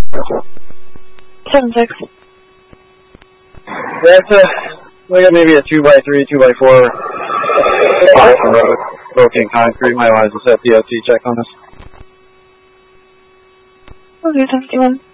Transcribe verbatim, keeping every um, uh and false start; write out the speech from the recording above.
Seven six. That's a, we got maybe a two by three, two by four. Road, broken concrete. My lines will set D O T check on this. Okay, seventy-one.